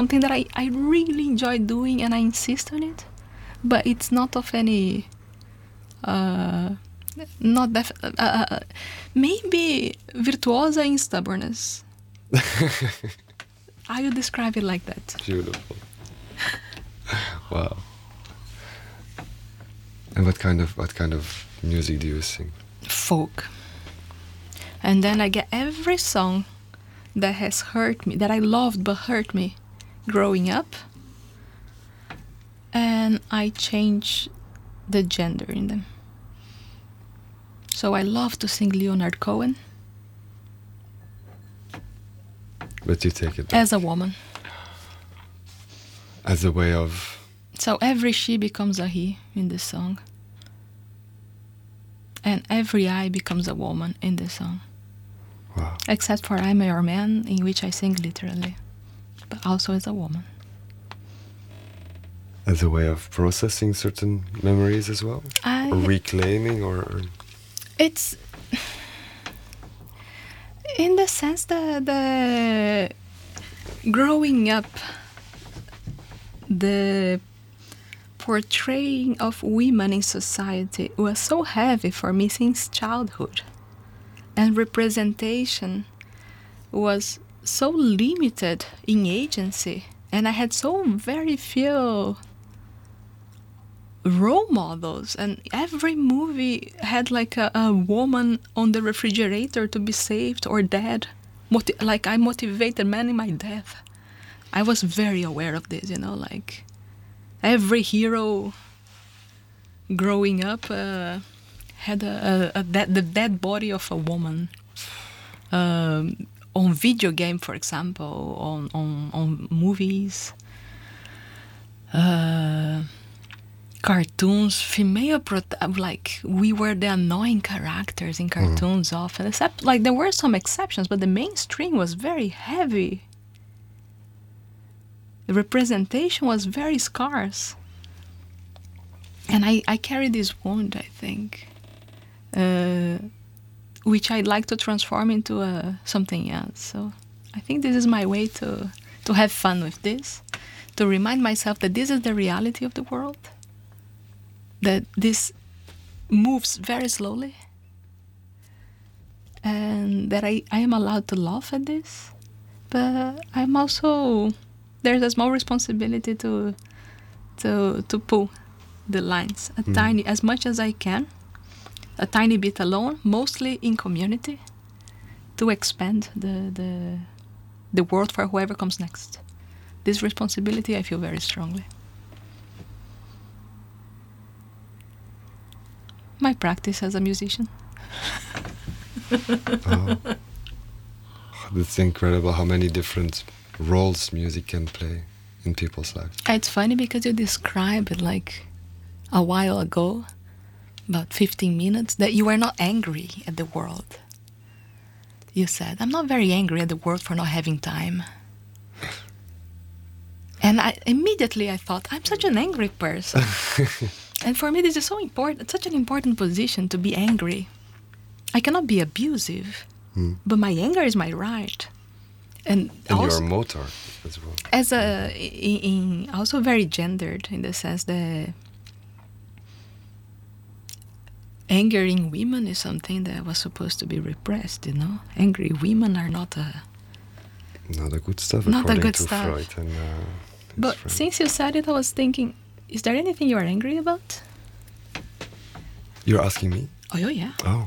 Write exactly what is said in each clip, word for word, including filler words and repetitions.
something that I, I really enjoy doing and I insist on it, but it's not of any, uh, not def- uh, uh, maybe virtuosa in stubbornness. I would describe it like that. Beautiful. Wow. And what kind of what kind of music do you sing? Folk. And then I get every song that has hurt me, that I loved but hurt me growing up, and I change the gender in them. So I love to sing Leonard Cohen. But you take it as a woman. As a way of... So every she becomes a he in this song. And every I becomes a woman in this song. Wow. Except for I'm Your Man, in which I sing literally, but also as a woman. As a way of processing certain memories as well? I, or reclaiming, or... It's... in the sense that the growing up, the portraying of women in society was so heavy for me since childhood. And representation was so limited in agency. And I had so very few role models. And every movie had like a, a woman on the refrigerator to be saved or dead. Moti- like I motivated men in my death. I was very aware of this, you know, like every hero growing up uh, had a, a, a dead, the dead body of a woman. Um, on video game, for example, on, on, on movies, uh, cartoons, female, prot- like we were the annoying characters in cartoons mm. often, except like there were some exceptions, but the mainstream was very heavy. The representation was very scarce. And I, I carry this wound, I think, uh, which I'd like to transform into uh, something else. So I think this is my way to, to have fun with this, to remind myself that this is the reality of the world, that this moves very slowly, and that I, I am allowed to laugh at this, but I'm also... there's a small responsibility to to to pull the lines a mm. tiny, as much as I can, a tiny bit alone, mostly in community, to expand the the the world for whoever comes next. This responsibility I feel very strongly. My practice as a musician. Oh. It's incredible how many different roles music can play in people's lives. It's funny because you described it like a while ago, about fifteen minutes, that you were not angry at the world. You said, I'm not very angry at the world for not having time. And I immediately I thought, I'm such an angry person. And for me this is so important, it's such an important position to be angry. I cannot be abusive, hmm. but my anger is my right. And, and also, you're a motor as well. As a, in, in also very gendered in the sense that anger in women is something that was supposed to be repressed, you know? Angry women are not a... Not a good stuff, not according a good to stuff. Freud. And, uh, but friend. Since you said it, I was thinking, is there anything you are angry about? You're asking me? Oh, yeah. Oh.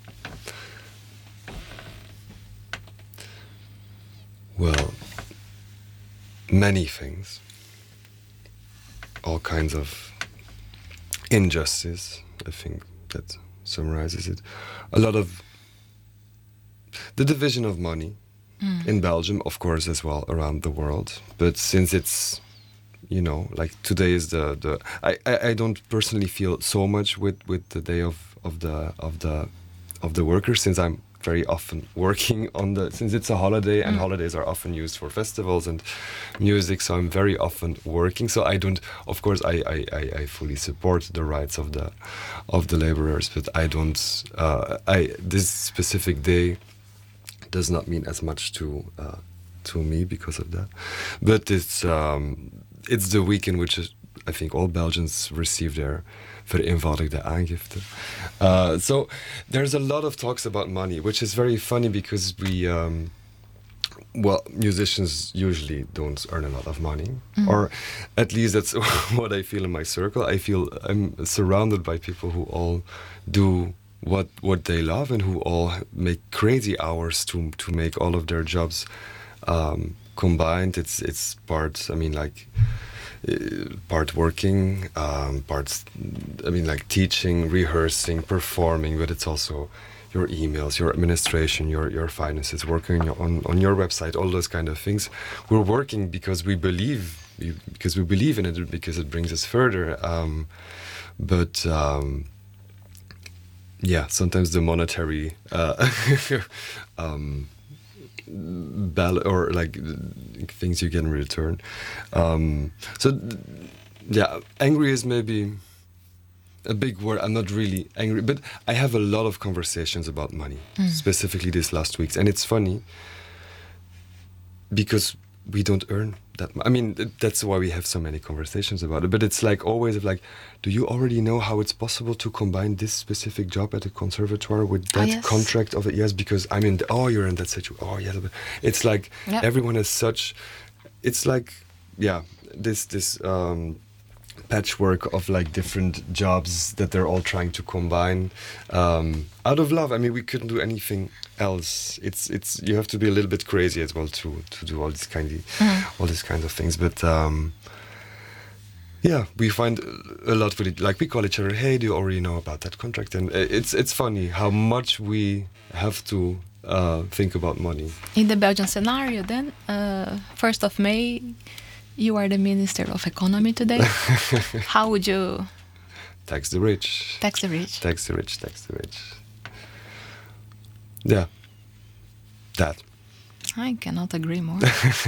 Well, many things. All kinds of injustice, I think that summarizes it. A lot of the division of money mm. in Belgium, of course, as well around the world. But since it's, you know, like today is the, the I, I, I don't personally feel so much with, with the day of, of the of the of the workers, since I'm very often working on the, since it's a holiday and mm. holidays are often used for festivals and music, so I'm very often working. So I don't, of course, I, I, I, I fully support the rights of the of the laborers, but I don't, uh, I this specific day does not mean as much to uh, to me because of that. But it's um, it's the week in which I think all Belgians receive their vereenvoudigde aangifte. Uh, so there's a lot of talks about money, which is very funny because we, um, well, musicians usually don't earn a lot of money, mm. or at least that's what I feel in my circle. I feel I'm surrounded by people who all do what what they love and who all make crazy hours to to make all of their jobs um, combined. It's it's part. I mean, like. Uh, part working, um, part, I mean, like teaching, rehearsing, performing, but it's also your emails, your administration, your your finances, working on your, on, on your website, all those kind of things. We're working because we believe, because we believe in it, because it brings us further. Um, but um, yeah, sometimes the monetary uh, um, bal- or like things you get in return. Um, so yeah, angry is maybe a big word. I'm not really angry, but I have a lot of conversations about money, mm. specifically this last week, and it's funny because we don't earn that much. I mean, that's why we have so many conversations about it. But it's like always like, do you already know how it's possible to combine this specific job at a conservatoire with that oh, yes. contract of it? Yes, because I'm in. The, oh, you're in that situation. Oh, yeah. It's like yep. everyone has such. It's like yeah, this this um, patchwork of like different jobs that they're all trying to combine um, out of love. I mean, we couldn't do anything else. It's it's you have to be a little bit crazy as well to to do all these kind of mm. all these kinds of things. But um, yeah, we find a lot with it. Like we call each other, hey, do you already know about that contract? And it's it's funny how much we have to uh, think about money. In the Belgian scenario, then uh, first of May. You are the Minister of Economy today. How would you... Tax the rich. Tax the rich. Tax the rich, tax the rich. Yeah. That. I cannot agree more.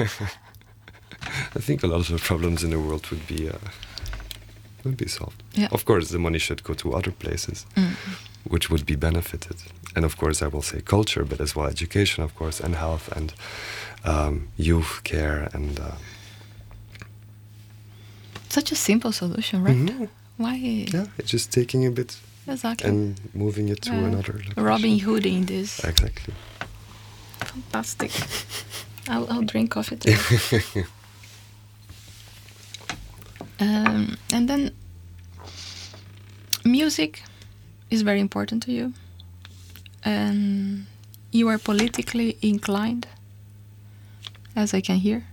I think a lot of the problems in the world would be uh, would be solved. Yeah. Of course, the money should go to other places, mm. which would be benefited. And of course, I will say culture, but as well education, of course, and health, and um, youth care, and... Uh, Such a simple solution, right? Mm-hmm. Why? Yeah, it's just taking a bit exactly. and moving it to uh, another location. Robin Hooding this. Exactly. Fantastic. I'll, I'll drink coffee too. um, and then music is very important to you. And you are politically inclined, as I can hear.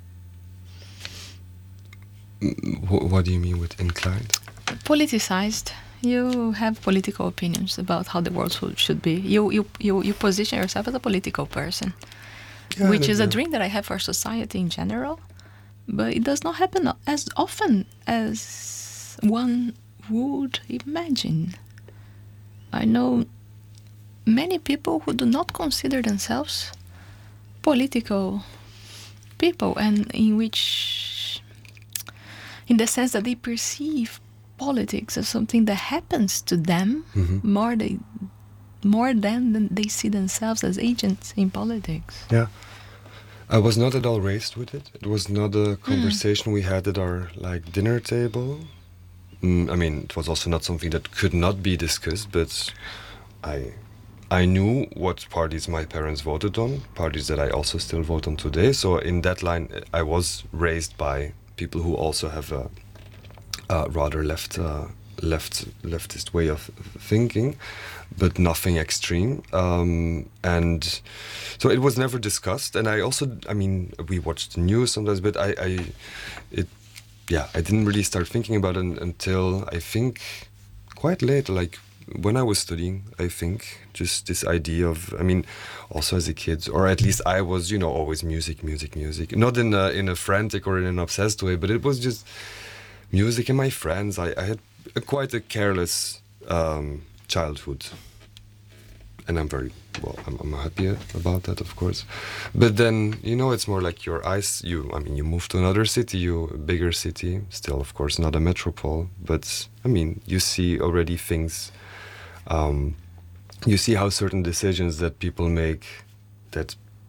What do you mean with inclined? Politicized. You have political opinions about how the world should, should be. You, you you you position yourself as a political person, yeah, which is a dream that I have for society in general. But it does not happen as often as one would imagine. I know many people who do not consider themselves political people, and in which, in the sense that they perceive politics as something that happens to them mm-hmm. more they more than, than they see themselves as agents in politics. Yeah, I was not at all raised with it. It was not a conversation mm. we had at our like dinner table. Mm, I mean, it was also not something that could not be discussed. But I I knew what parties my parents voted on, parties that I also still vote on today. So in that line, I was raised by people who also have a, a rather left, uh, left, leftist way of thinking, but nothing extreme. Um, and so it was never discussed. And I also, I mean, we watched the news sometimes, but I, I it, yeah, I didn't really start thinking about it until I think quite late, like when I was studying, I think, just this idea of, I mean, also as a kid, or at least I was, you know, always music, music, music. Not in a, in a frantic or in an obsessed way, but it was just music and my friends. I, I had a, quite a careless um, childhood. And I'm very, well, I'm, I'm happy about that, of course. But then, you know, it's more like your eyes, you, I mean, you move to another city, you, a bigger city, still, of course, not a metropole. But, I mean, you see already things... Um, you see how certain decisions that people make that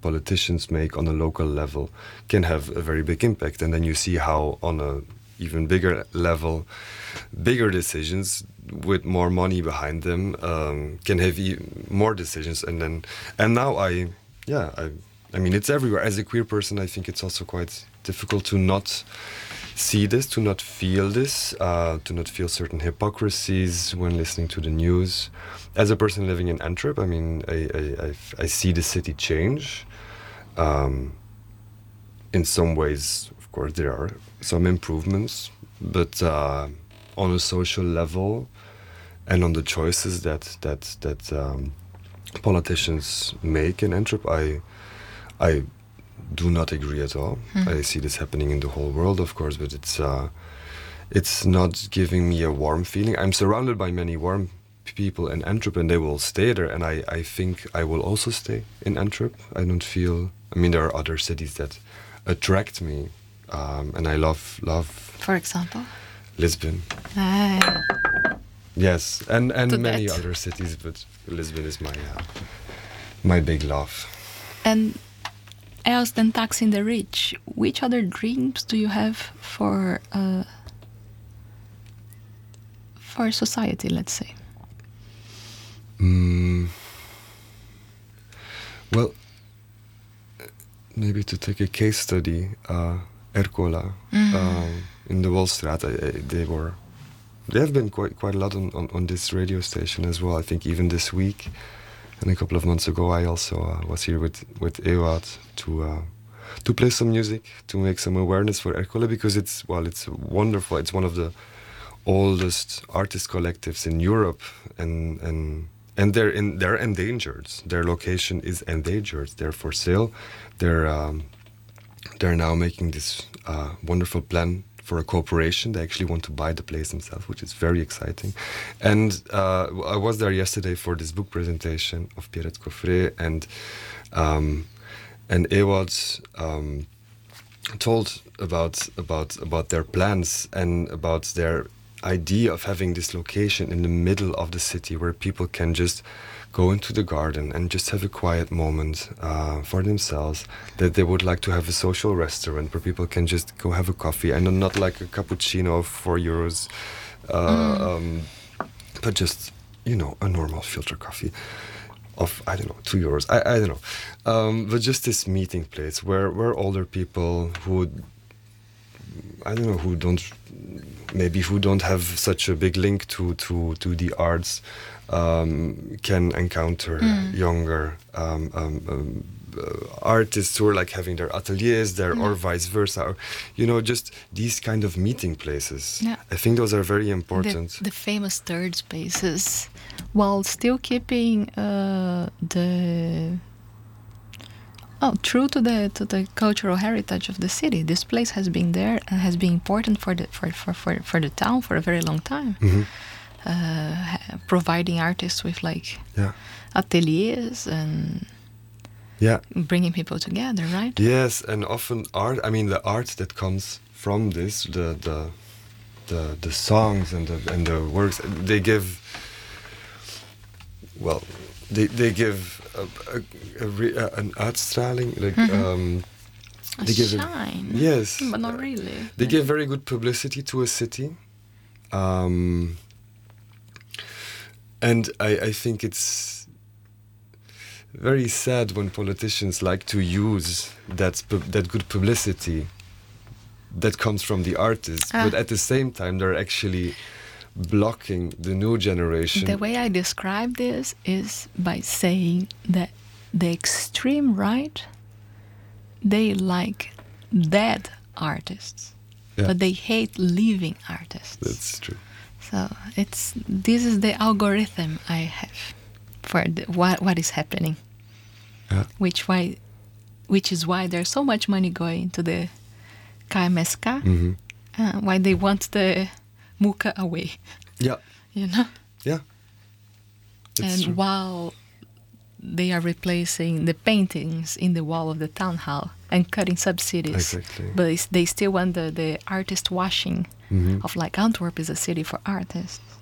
politicians make on a local level can have a very big impact. And then you see how on a even bigger level, bigger decisions with more money behind them um, can have e- more decisions. And then, and now I, yeah, I, I mean, it's everywhere. As a queer person, I think it's also quite difficult to not see this, to not feel this, uh, to not feel certain hypocrisies when listening to the news. As a person living in Antwerp, I mean, I, I, I, I see the city change. Um, in some ways, of course, there are some improvements, but uh, on a social level and on the choices that that that um, politicians make in Antwerp, I I do not agree at all. Hmm. I see this happening in the whole world, of course, but it's uh, it's not giving me a warm feeling. I'm surrounded by many warm people in Antwerp, and they will stay there, and I, I think I will also stay in Antwerp. I don't feel... I mean, there are other cities that attract me, um, and I love love For example? Lisbon. Ah, Yes, and, and To many that. other cities, but Lisbon is my uh, my big love. and else than taxing the rich, which other dreams do you have for uh, for society, let's say? Mm. Well, maybe to take a case study, uh, Ercola Mhm. um, in the Wolstraat, I, I, they were, they have been quite quite a lot on, on, on this radio station as well. I think even this week, and a couple of months ago, I also uh, was here with with Ewout to uh, to play some music, to make some awareness for Ercola, because it's well, it's wonderful. It's one of the oldest artist collectives in Europe, and and and they're in they're endangered. Their location is endangered. They're for sale. They're um, they're now making this uh, wonderful plan for a corporation. They actually want to buy the place themselves, which is very exciting. And uh, I was there yesterday for this book presentation of Pierrette Coffret, and um, and Ewout um, told about about about their plans and about their idea of having this location in the middle of the city where people can just go into the garden and just have a quiet moment uh, for themselves. That they would like to have a social restaurant where people can just go have a coffee, and not like a cappuccino of four euros, uh, Mm. um, but just, you know, a normal filter coffee of, I don't know, two euros. I, I don't know. Um, but just this meeting place where, where older people who, I don't know, who don't, maybe who don't have such a big link to, to, to the arts, um, can encounter Mm. younger um, um, um, uh, artists who are like having their ateliers there, or Yeah. vice versa. Or, you know, just these kind of meeting places. Yeah. I think those are very The, important. the famous third spaces, while still keeping uh, the oh true to the to the cultural heritage of the city. This place has been there and has been important for the for for, for, for the town for a very long time. Mhm. Uh, ha- providing artists with like Yeah. ateliers and Yeah. bringing people together, right? Yes, and often art. I mean, the art that comes from this, the the the, the songs and the and the works, they give. Well, they they give a, a, a re, a, an uitstraling, like Mhm. um, A they give shine. A, yes, But not uh, really. They give very good publicity to a city, um, and I I think it's very sad when politicians like to use that pub- that good publicity that comes from the artists, Ah. but at the same time they're actually blocking the new generation. The way I describe this is by saying that the extreme right, they like dead artists, Yeah. but they hate living artists. That's true. So it's this is the algorithm I have for the, what what is happening, Yeah. which why, which is why there's so much money going to the K M S K, Hmm. uh, why they want the Muka away, Yeah. you know. Yeah. It's And true. while they are replacing the paintings in the wall of the town hall and cutting subsidies, Exactly. but it's, they still want the, the artist washing Mhm. of like Antwerp is a city for artists.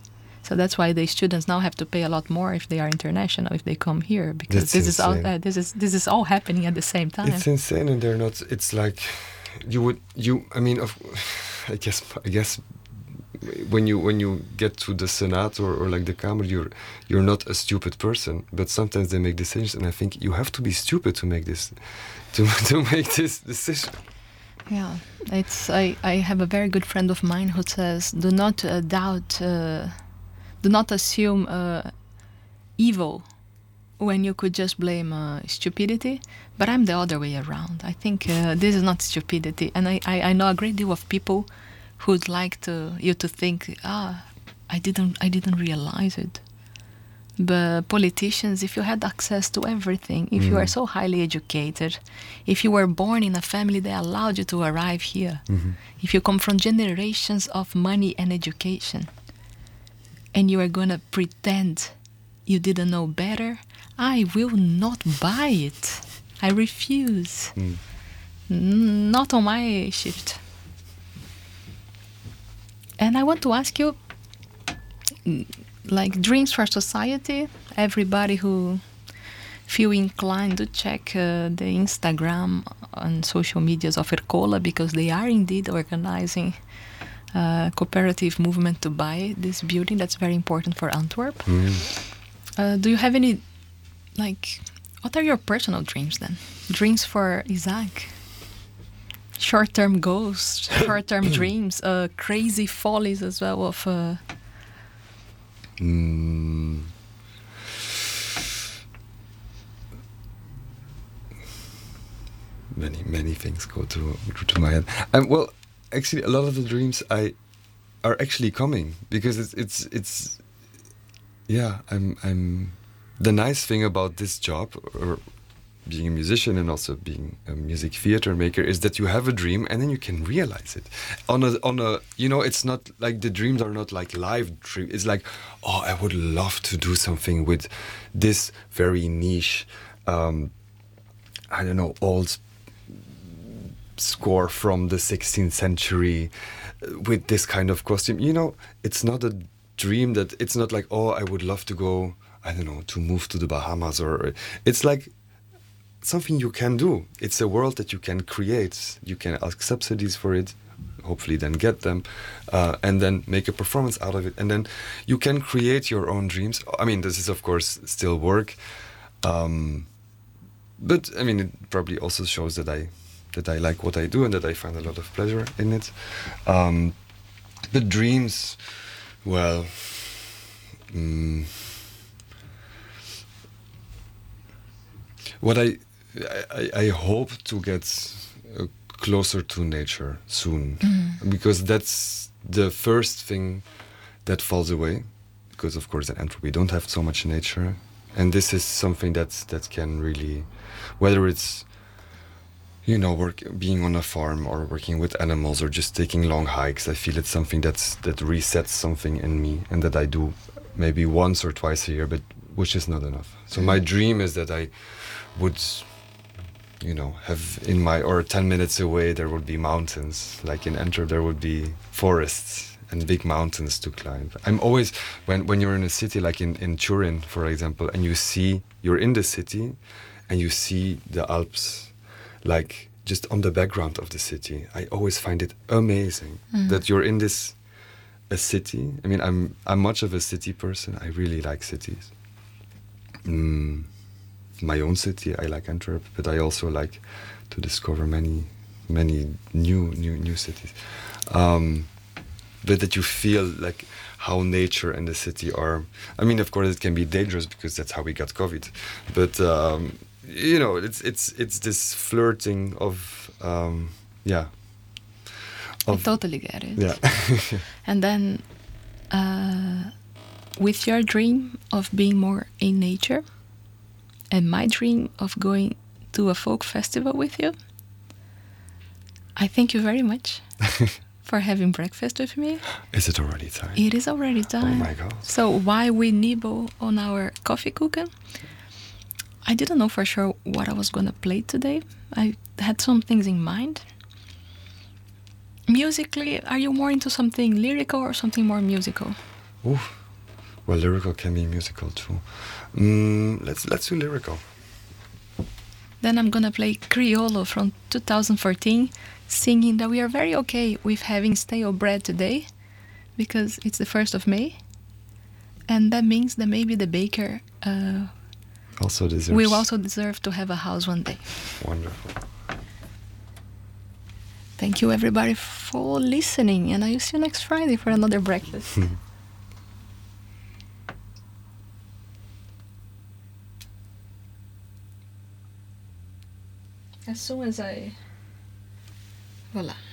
So that's why the students now have to pay a lot more if they are international, if they come here, because That's this is all insane. uh, this is this is all happening at the same time. It's insane, and they're not. It's like you would you. I mean, of, I guess I guess when you when you get to the Senate or, or like the Kamer, you're you're not a stupid person. But sometimes they make decisions, and I think you have to be stupid to make this to to make this decision. Yeah, it's I, I have a very good friend of mine who says, do not uh, doubt, uh, do not assume uh, evil when you could just blame uh, stupidity. But I'm the other way around. I think uh, this is not stupidity, and I, I, I know a great deal of people who'd like to you to think, ah, I didn't I didn't realize it. But politicians, if you had access to everything, if you are so highly educated, if you were born in a family that allowed you to arrive here, Mhm. if you come from generations of money and education, and you are going to pretend you didn't know better, I will not buy it. I refuse. Mm. N- Not on my shift. And I want to ask you, mm, like Dreams for Society, everybody who feel inclined to check uh, the Instagram and social medias of Ercola, because they are indeed organizing a cooperative movement to buy this building that's very important for Antwerp. Mm. Uh, do you have any, like, what are your personal dreams then? Dreams for Isaac? Short-term goals, short-term dreams, uh, crazy follies as well of... Uh, Mm. Many many things go through through my head. Um, well, actually, a lot of the dreams I are actually coming because it's it's it's. Yeah, I'm I'm. The nice thing about this job, or being a musician and also being a music theater maker, is that you have a dream and then you can realize it on a on a you know it's not like the dreams are not like live dreams. It's like, oh, I would love to do something with this very niche, um, I don't know, old score from the sixteenth century uh, with this kind of costume. You know, it's not a dream that it's not like, oh, I would love to go, I don't know, to move to the Bahamas, or it's like something you can do. It's a world that you can create. You can ask subsidies for it, hopefully then get them, uh, and then make a performance out of it. And then you can create your own dreams. I mean, this is of course still work, um, but I mean, it probably also shows that I that I like what I do and that I find a lot of pleasure in it. Um, but dreams, well. Mm, what I I, I hope to get uh, closer to nature soon, mm. because that's the first thing that falls away. Because of course in Antwerp we don't have so much nature, and this is something that that can really, whether it's you know work being on a farm or working with animals or just taking long hikes, I feel it's something that's that resets something in me, and that I do maybe once or twice a year, but which is not enough. So my dream is that I would, you know, have in my, or ten minutes away there would be mountains. Like in Antwerp there would be forests and big mountains to climb. I'm always, when, when you're in a city like in, in Turin, for example, and you see, you're in the city and you see the Alps, like just on the background of the city, I always find it amazing Mm. that you're in this, a city. I mean, I'm, I'm much of a city person. I really like cities. Mm. My own city, I like Antwerp, but I also like to discover many, many new, new, new cities. Um, but that you feel like how nature and the city are. I mean, of course, it can be dangerous because that's how we got COVID. But um, you know, it's it's it's this flirting of, um, yeah. I Of, totally get it. yeah. And then, uh, with your dream of being more in nature, and my dream of going to a folk festival with you, I thank you very much for having breakfast with me. Is it already time? It is already time. Oh my God. So while we nibble on our coffee cooking, I didn't know for sure what I was going to play today. I had some things in mind. Musically, are you more into something lyrical or something more musical? Oof. Well, lyrical can be musical too. Mm, let's let's do lyrical. Then I'm gonna play Criollo from two thousand fourteen, singing that we are very okay with having stale bread today, because it's the first of May, and that means that maybe the baker uh, Also deserves. will also deserve to have a house one day. Wonderful. Thank you everybody for listening, and I'll see you next Friday for another breakfast. As soon as I... Voila.